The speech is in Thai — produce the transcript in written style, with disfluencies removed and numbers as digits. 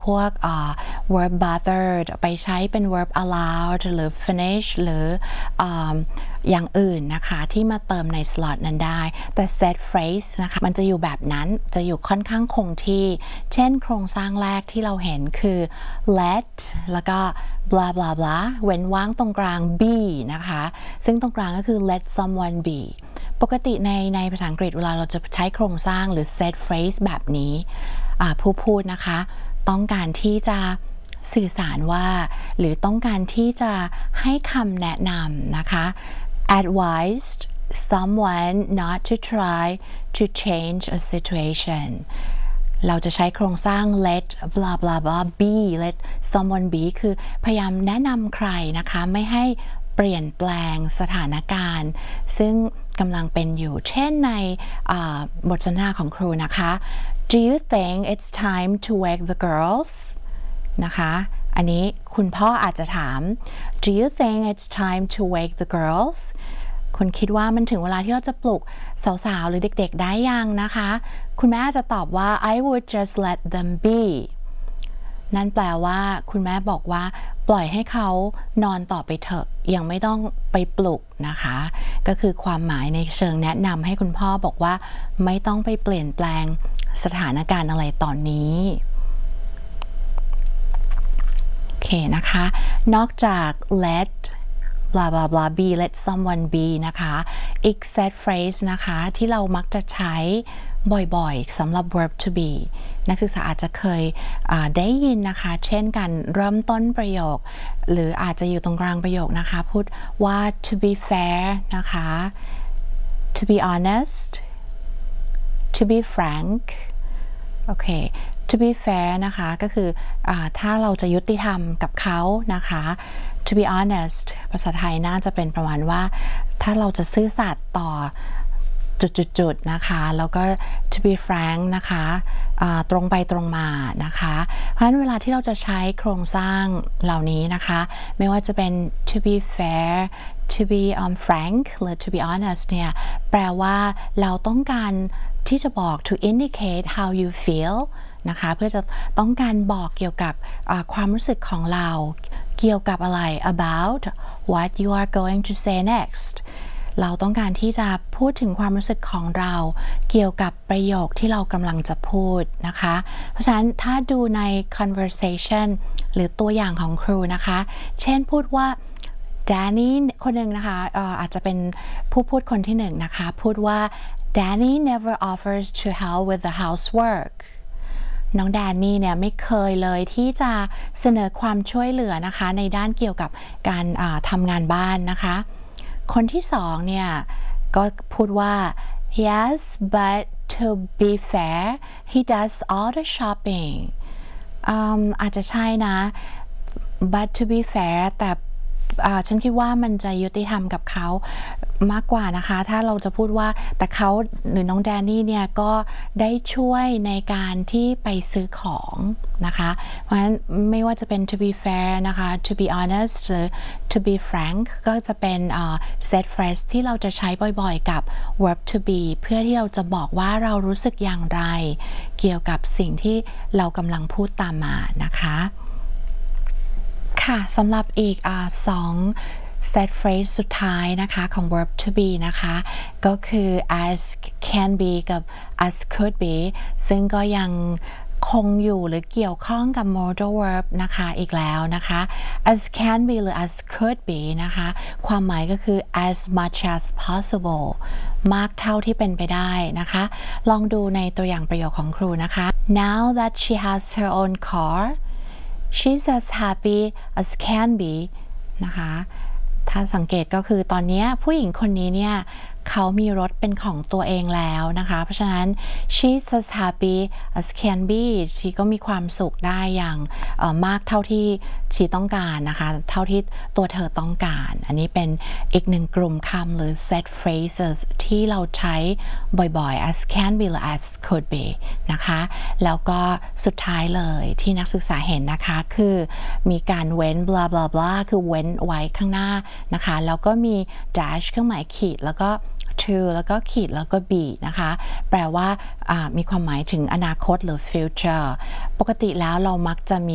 พวกverb bothered ไปใช้เป็น verb allowed หรือ finish หรืออย่างอื่นนะคะที่มาเติมในสล็อตนั้นได้แต่ set phrase นะคะมันจะอยู่แบบนั้นจะอยู่ค่อนข้างคงที่เช่นโครงสร้างแรกที่เราเห็นคือ let แล้วก็ blah blah blah เว้นว่างตรงกลาง be นะคะซึ่งตรงกลางก็คือ let someone be ปกติในภาษาอังกฤษเวลาเราจะใช้โครงสร้างหรือ set phrase แบบนี้ผู้พูดนะคะต้องการที่จะสื่อสารว่าหรือต้องการที่จะให้คำแนะนำนะคะ advised someone not to try to change a situation เราจะใช้โครงสร้าง let blah blah blah be let someone be คือพยายามแนะนำใครนะคะไม่ให้เปลี่ยนแปลงสถานการณ์ซึ่งกำลังเป็นอยู่เช่นในบทสนทนาของครูนะคะ Do you think it's time to wake the girls นะคะอันนี้คุณพ่ออาจจะถาม Do you think it's time to wake the girls คุณคิดว่ามันถึงเวลาที่เราจะปลุกสาวๆหรือเด็กๆได้ยังนะคะคุณแม่อาจจะตอบว่า I would just let them be นั่นแปลว่าคุณแม่บอกว่าปล่อยให้เขานอนต่อไปเถอะยังไม่ต้องไปปลุกนะคะก็คือความหมายในเชิงแนะนำให้คุณพ่อบอกว่าไม่ต้องไปเปลี่ยนแปลงสถานการณ์อะไรตอนนี้โอเคนะคะนอกจาก let blah blah blah be let someone be นะคะอีก set phrase นะคะที่เรามักจะใช้บ่อยๆสำหรับ verb to be นักศึกษาอาจจะเคยได้ยินนะคะเช่นกันเริ่มต้นประโยคหรืออาจจะอยู่ตรงกลางประโยคนะคะพูดว่า to be fair นะคะ to be honest to be frank โอเค to be fair นะคะก็คือถ้าเราจะยุติธรรมกับเขานะคะ to be honest ภาษาไทยน่าจะเป็นประมาณว่าถ้าเราจะซื่อสัตย์ต่อจุดๆนะคะแล้วก็ to be frank นะคะตรงไปตรงมานะคะเพราะฉะนั้นเวลาที่เราจะใช้โครงสร้างเหล่านี้นะคะไม่ว่าจะเป็น to be fair to be frank หรือ to be honest เนี่ยแปลว่าเราต้องการที่จะบอก to indicate how you feel นะคะเพื่อจะต้องการบอกเกี่ยวกับความรู้สึกของเราเกี่ยวกับอะไร about what you are going to say next เราต้องการที่จะพูดถึงความรู้สึกของเราเกี่ยวกับประโยคที่เรากำลังจะพูดนะคะเพราะฉะนั้นถ้าดูใน conversation หรือตัวอย่างของครูนะคะเช่นพูดว่าDanny คนหนึ่งนะคะอาจจะเป็นผู้พูดคนที่หนึ่งนะคะพูดว่า Danny never offers to help with the housework น้องแดนนี่เนี่ยไม่เคยเลยที่จะเสนอความช่วยเหลือนะคะในด้านเกี่ยวกับการทำงานบ้านนะคะคนที่สองเนี่ยก็พูดว่า yes but to be fair he does all the shopping อาจจะใช่นะ but to be fair แต่ฉันคิดว่ามันจะยุติธรรมกับเขามากกว่านะคะถ้าเราจะพูดว่าแต่เขาหรือน้องแดนนี่เนี่ยก็ได้ช่วยในการที่ไปซื้อของนะคะเพราะฉะนั้นไม่ว่าจะเป็น to be fair นะคะ to be honest หรือ to be frank ก็จะเป็นset phrase ที่เราจะใช้บ่อยๆกับ verb to be เพื่อที่เราจะบอกว่าเรารู้สึกอย่างไรเกี่ยวกับสิ่งที่เรากำลังพูดตามมานะคะค่ะสำหรับอีก2 set phrase สุดท้ายนะคะของ verb to be นะคะก็คือ as can be กับ as could be ซึ่งก็ยังคงอยู่หรือเกี่ยวข้องกับ modal verb นะคะอีกแล้วนะคะ as can be หรือ as could be นะคะความหมายก็คือ as much as possible มากเท่าที่เป็นไปได้นะคะลองดูในตัวอย่างประโยคของครูนะคะ now that she has her own car she's as happy as can be นะคะถ้าสังเกตก็คือตอนนี้ผู้หญิงคนนี้เนี่ยเขามีรถเป็นของตัวเองแล้วนะคะเพราะฉะนั้น she's as happy as can be she ก็มีความสุขได้อย่างมากเท่าที่ she ต้องการนะคะเท่าที่ตัวเธอต้องการอันนี้เป็นอีกหนึ่งกลุ่มคำหรือ set phrases ที่เราใช้บ่อยๆ as can be หรือ as could be นะคะแล้วก็สุดท้ายเลยที่นักศึกษาเห็นนะคะคือมีการเว้น blah blah blah คือเว้นไว้ข้างหน้านะคะแล้วก็มี dash เครื่องหมายขีดแล้วก็ to แล้วก็ขีดแล้วก็ be นะคะแปลว่ามีความหมายถึงอนาคตหรือ future ปกติแล้วเรามักจะมี